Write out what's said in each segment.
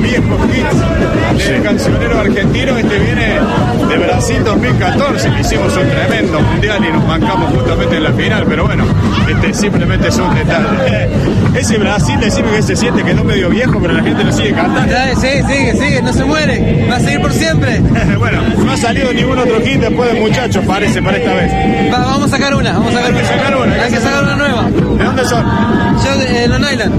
viejos hits del cancionero argentino. Este viene de Brasil 2014, que hicimos un tremendo mundial y nos mancamos justamente en la final, pero bueno, simplemente es un detalle. Ese Brasil, decime que se siente, quedó medio viejo, pero la gente lo sigue cantando. Sí, sigue, no se muere, va a seguir por siempre. Bueno, no ha salido ningún otro hit después de Muchachos, parece, para esta vez. Vamos a sacar una, Hay que sacar una nueva. ¿De dónde son? Yo de Long Island.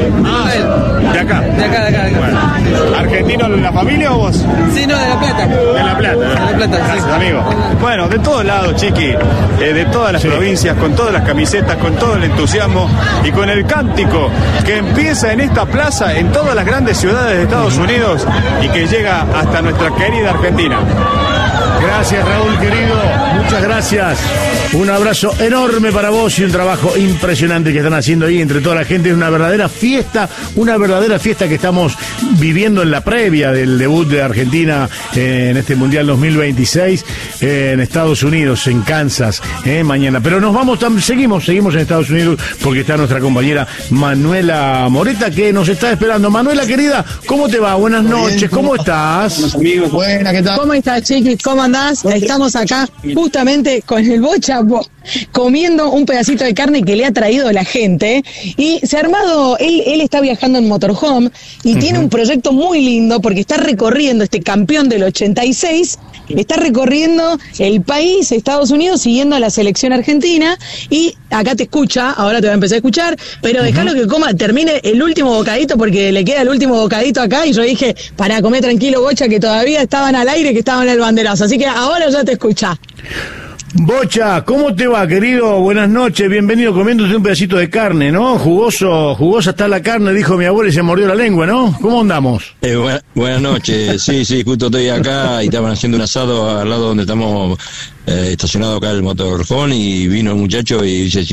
¿De acá? De acá. Bueno. Sí. ¿Argentino en la familia o vos? Sí, no, de La Plata. De La Plata. De La Plata, gracias, sí. amigo. Bueno, de todos lados, Chiqui, de todas las provincias, con todas las camisetas, con todo el entusiasmo y con el cántico que empieza en esta plaza, en todas las grandes ciudades de Estados Unidos y que llega hasta nuestra querida Argentina. Gracias, Raúl, querido. Muchas gracias. Un abrazo enorme para vos y un trabajo impresionante que están haciendo ahí entre toda la gente. Es una verdadera fiesta que estamos viviendo en la previa del debut de Argentina en este Mundial 2026 en Estados Unidos, en Kansas, mañana. Pero nos vamos, seguimos en Estados Unidos porque está nuestra compañera Manuela Moreta que nos está esperando. Manuela, querida, ¿cómo te va? Buenas noches, ¿cómo estás? Amigos, buena, ¿qué tal? ¿Cómo estás, Chiqui? ¿Cómo andás? Estamos acá justamente con el Bocha comiendo un pedacito de carne que le ha traído la gente y se ha armado, él está viajando en motorhome y tiene un proyecto muy lindo porque está recorriendo, este campeón del 86, está recorriendo el país, Estados Unidos, siguiendo a la selección argentina y acá te escucha, ahora te voy a empezar a escuchar, pero dejalo que termine el último bocadito porque le queda el último bocadito acá y yo dije, para comer tranquilo, Bocha, que todavía estaban al aire, que estaban en el banderazo, así que ahora ya te escucha. Bocha, ¿cómo te va, querido? Buenas noches, bienvenido comiéndote un pedacito de carne, ¿no? Jugosa está la carne, dijo mi abuela y se mordió la lengua, ¿no? ¿Cómo andamos? Buenas noches, sí, justo estoy acá y estaban haciendo un asado al lado donde estamos estacionados acá el motorhome y vino el muchacho y dice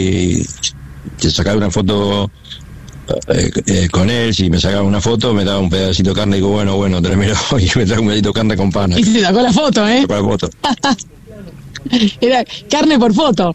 si sacaba una foto con él, si me sacaba una foto me daba un pedacito de carne y digo, bueno, terminó y me trajo un pedacito de carne con pan. Y se sacó la foto, Sacó la foto. Era carne por foto.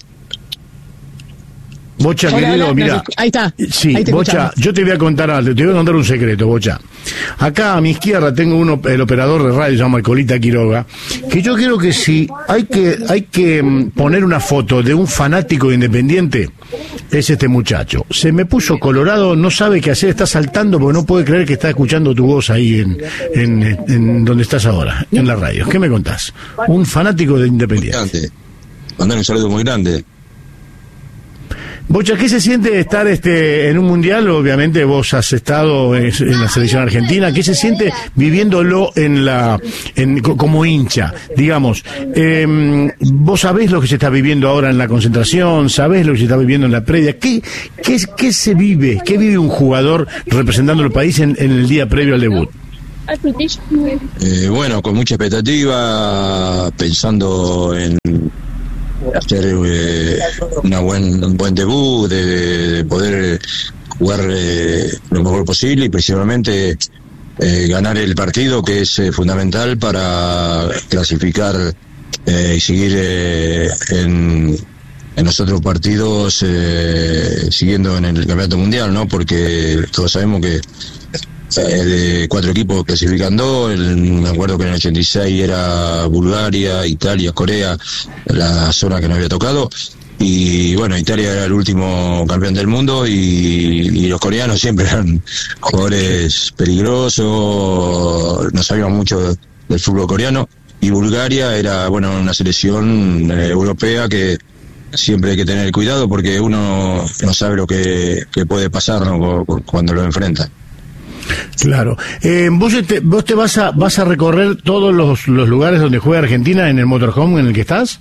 Bocha, Hola, querido, mira. Ahí está. Sí, ahí te Bocha, escuchamos. yo te voy a contar algo, te voy a contar un secreto, Bocha. Acá a mi izquierda tengo el operador de radio, se llama Colita Quiroga, que yo creo que si hay que poner una foto de un fanático de Independiente, es este muchacho. Se me puso colorado, no sabe qué hacer, está saltando porque no puede creer que está escuchando tu voz ahí en donde estás ahora, en la radio. ¿Qué me contás? Un fanático de Independiente. Mandar un saludo muy grande. Bocha, ¿qué se siente estar en un mundial? Obviamente vos has estado en la selección argentina. ¿Qué se siente viviéndolo como hincha? Digamos, vos sabés lo que se está viviendo ahora en la concentración, sabés lo que se está viviendo en la previa. ¿Qué se vive? ¿Qué vive un jugador representando al país en el día previo al debut? Bueno, con mucha expectativa, pensando en hacer un buen debut, de poder jugar lo mejor posible y principalmente ganar el partido, que es fundamental para clasificar y seguir en los otros partidos siguiendo en el campeonato mundial, ¿no? Porque todos sabemos que de 4 equipos clasifican 2, me acuerdo que en el 86 era Bulgaria, Italia, Corea, la zona que nos había tocado, y bueno, Italia era el último campeón del mundo y los coreanos siempre eran jugadores peligrosos, no sabíamos mucho del fútbol coreano, y Bulgaria era, bueno, una selección europea que siempre hay que tener cuidado porque uno no sabe lo que puede pasar, ¿no? Cuando lo enfrenta. Claro. ¿Vos te vas a recorrer todos los lugares donde juega Argentina en el motorhome en el que estás?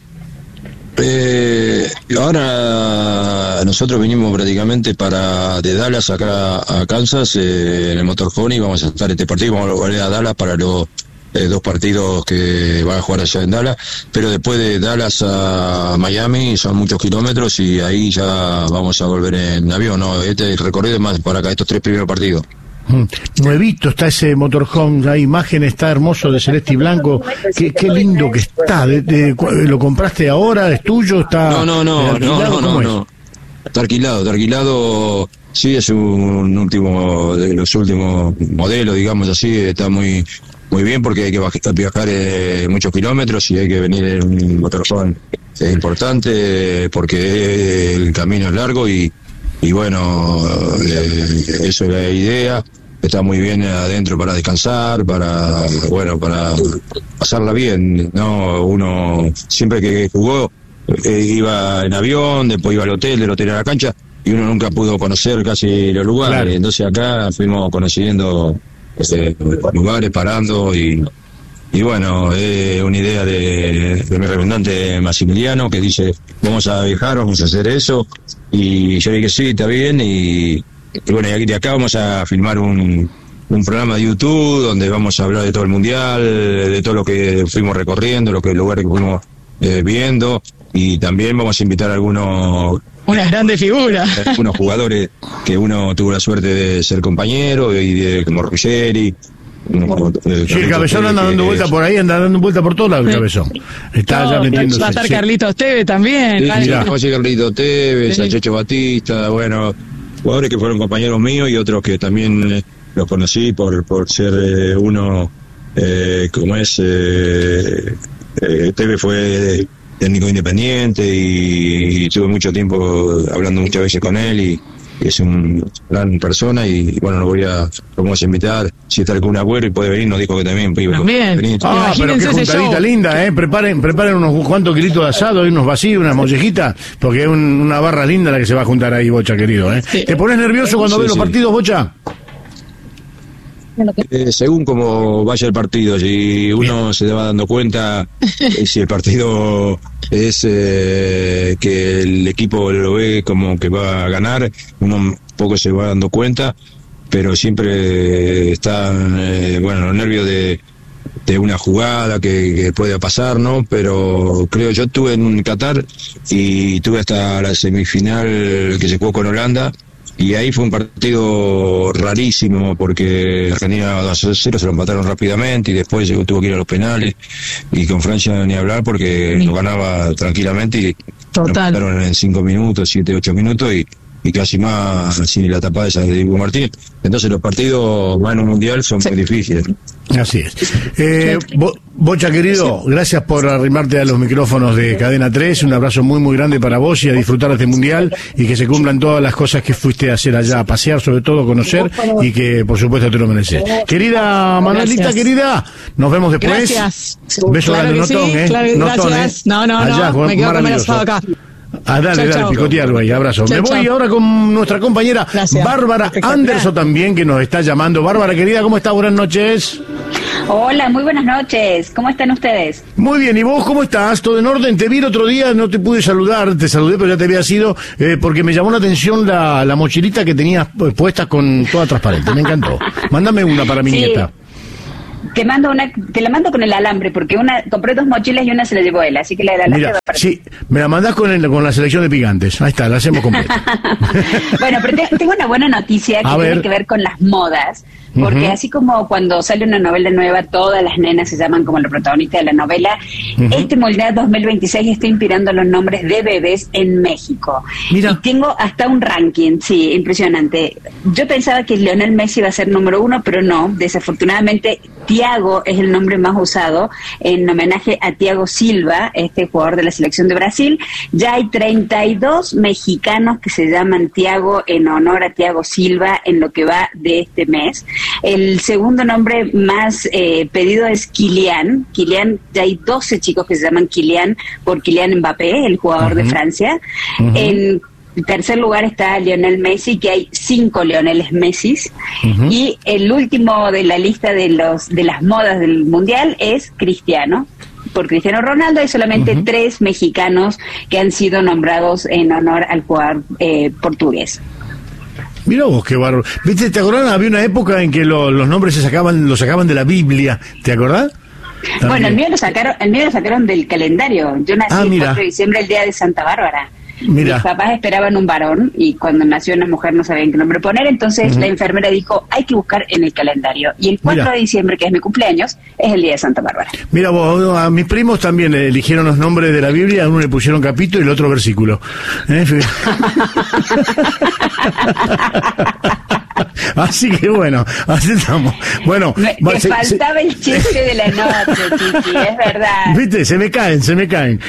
Ahora nosotros vinimos prácticamente de Dallas acá a Kansas en el motorhome y vamos a estar este partido, vamos a volver a Dallas para los 2 partidos que van a jugar allá en Dallas, pero después de Dallas a Miami son muchos kilómetros y ahí ya vamos a volver en avión, ¿no? Este recorrido es más para acá, estos 3 primeros partidos. Nuevito está ese motorhome, la imagen está hermoso de celeste y blanco, qué lindo que está. ¿Lo compraste ahora? ¿Es tuyo? ¿Está No. Está alquilado sí es un último, de los últimos modelos, digamos así, está muy bien porque hay que viajar muchos kilómetros y hay que venir en un motorhome importante porque el camino es largo y bueno, eso es la idea. Está muy bien adentro para descansar, para pasarla bien, ¿no? Uno siempre que jugó iba en avión, después iba al hotel, del hotel a la cancha, y uno nunca pudo conocer casi los lugares. Claro. Entonces acá fuimos conociendo lugares, parando y bueno, una idea de mi representante Maximiliano que dice, vamos a viajar, vamos a hacer eso, y yo dije sí, está bien, y bueno, y aquí de acá vamos a filmar un programa de YouTube donde vamos a hablar de todo el mundial, de todo lo que fuimos recorriendo, los lugares que fuimos viendo, y también vamos a invitar a unas grandes figuras, algunos jugadores que uno tuvo la suerte de ser compañero, como Ruggeri. Sí, el Cabezón anda dando vuelta por ahí, anda dando vuelta por todos lados el Cabezón. Está ya metiéndose. Va a estar Carlitos Tevez también. Sí, va a ser Carlitos Tevez, a Checho Batista, bueno, jugadores que fueron compañeros míos y otros que también los conocí por ser uno, como es, Tevez fue técnico independiente y tuve mucho tiempo hablando muchas veces con él y es una gran persona y bueno, lo vamos a invitar, si está algún abuelo y puede venir, nos dijo que también iba a venir. Pero qué juntadita linda, preparen unos cuantos kilitos de asado, unos vacíos, unas mollejitas, porque es una barra linda la que se va a juntar ahí, Bocha, querido. Sí. ¿Te pones nervioso cuando ves los partidos, Bocha? Según como vaya el partido, si uno se va dando cuenta, si el partido es que el equipo lo ve como que va a ganar, uno un poco se va dando cuenta, pero siempre está los nervios de una jugada que pueda pasar, ¿no? Pero creo, yo estuve en Qatar y tuve hasta la semifinal que se jugó con Holanda. Y ahí fue un partido rarísimo porque Argentina 2-0 se lo empataron rápidamente y después tuvo que ir a los penales y con Francia ni hablar porque nos ganaba tranquilamente y nos empataron en 5 minutos, 7, 8 minutos y casi más sin la tapada esa de Diego Martínez. Entonces los partidos más en un mundial son muy difíciles. Así es. Bocha, querido, gracias por arrimarte a los micrófonos de Cadena 3. Un abrazo muy, muy grande para vos y a disfrutar de este mundial y que se cumplan todas las cosas que fuiste a hacer allá, a pasear, sobre todo, conocer y que, por supuesto, te lo mereces. Querida Manuelita, querida, nos vemos después. Gracias. Beso grande, notón, gracias. No, allá, me quedo con el asado acá. Dale, picotearlo ahí, abrazo. Me voy ahora con nuestra compañera Bárbara Anderson también, que nos está llamando. Bárbara, querida, ¿cómo estás? Buenas noches. Hola, muy buenas noches. ¿Cómo están ustedes? Muy bien, ¿y vos cómo estás? ¿Todo en orden? Te vi el otro día, no te pude saludar, te saludé, pero ya te había sido, porque me llamó la atención la mochilita que tenías puesta con toda transparente, me encantó. Mándame una para mi nieta. Te la mando con el alambre, porque compré 2 mochilas y una se la llevó él, así que la del alambre va para ti. Sí, me la mandás con la selección de picantes. Ahí está, la hacemos completa. Bueno, pero tengo una buena noticia que tiene que ver con las modas. Porque así como cuando sale una novela nueva, todas las nenas se llaman como la protagonista de la novela, este Mundial 2026 está inspirando los nombres de bebés en México. Mira. Y tengo hasta un ranking, sí, impresionante. Yo pensaba que Lionel Messi iba a ser número 1, pero no, desafortunadamente Thiago es el nombre más usado en homenaje a Thiago Silva, este jugador de la selección de Brasil. Ya hay 32 mexicanos que se llaman Thiago en honor a Thiago Silva en lo que va de este mes. El segundo nombre más pedido es Kylian. Ya hay 12 chicos que se llaman Kylian por Kylian Mbappé, el jugador de Francia. En tercer lugar está Lionel Messi, que hay 5 Lioneles Messis. Y el último de la lista de las modas del mundial es Cristiano. Por Cristiano Ronaldo hay solamente 3 mexicanos que han sido nombrados en honor al jugador portugués. Mira vos, qué bárbaro. ¿Viste? ¿Te acordás? Había una época en que los nombres los sacaban de la Biblia. ¿Te acordás? También. Bueno, el mío lo sacaron del calendario. Yo nací el 4 de diciembre, el día de Santa Bárbara. Mira. Mis papás esperaban un varón y cuando nació una mujer no sabían qué nombre poner, entonces la enfermera dijo, hay que buscar en el calendario. Y el 4 de diciembre, que es mi cumpleaños, es el día de Santa Bárbara. Mira vos, a mis primos también eligieron los nombres de la Biblia, a uno le pusieron capítulo y el otro versículo. Así que bueno, así estamos. Bueno, me faltaba el chiste de la noche, Chiqui, es verdad. Viste, se me caen. Se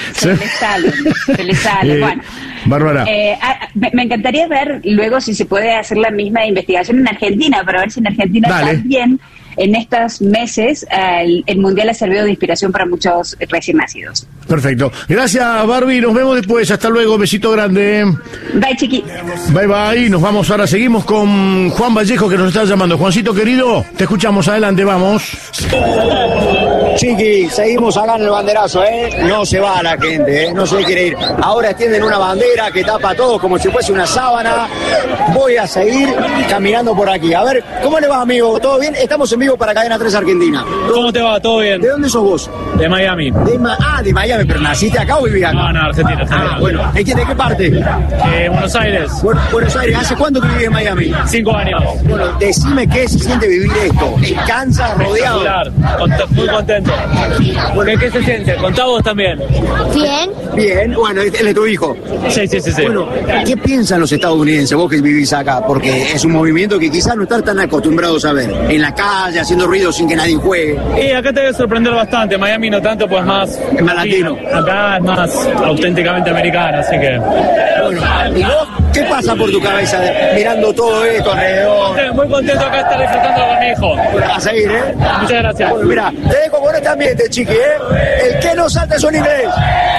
le sale. Bueno, Bárbara. Me encantaría ver luego si se puede hacer la misma investigación en Argentina, para ver si en Argentina también en estos meses el Mundial ha servido de inspiración para muchos recién nacidos. Perfecto. Gracias, Barbie. Nos vemos después. Hasta luego. Besito grande. Bye, Chiqui. Bye. Nos vamos ahora. Seguimos con Juan Vallejo, que nos está llamando. Juancito, querido, te escuchamos. Adelante, vamos. Chiqui, seguimos acá en el banderazo, No se va la gente, no se quiere ir. Ahora extienden una bandera que tapa todo como si fuese una sábana. Voy a seguir caminando por aquí. A ver, ¿cómo le va, amigo? ¿Todo bien? Estamos en vivo para Cadena 3 Argentina. ¿Cómo te va? ¿Todo bien? ¿De dónde sos vos? De Miami. De Miami, pero ¿naciste acá o vivís acá? No, Argentina. Bueno. ¿De qué parte? Buenos Aires. Buenos Aires. ¿Hace cuánto que vivís en Miami? 5 años. Bueno, decime qué se siente vivir esto. ¿En Kansas, rodeado? Muy contento. Bueno, ¿qué se siente? Contá vos también. Bien. Bueno, él es tu hijo. Sí. Bueno, ¿qué piensan los estadounidenses, vos que vivís acá? Porque es un movimiento que quizás no están tan acostumbrados a ver. En la calle, haciendo ruido sin que nadie juegue. Y acá te debe sorprender bastante. Miami no tanto, pues más latino. Acá es más auténticamente americana, así que... Bueno, ¿y vos qué pasa por tu cabeza mirando todo esto alrededor? Muy contento acá de estar disfrutando con mi hijo. Bueno, a seguir, Muchas gracias. Bueno, mira, te dejo con este ambiente, Chiqui, El que no salta es un inglés.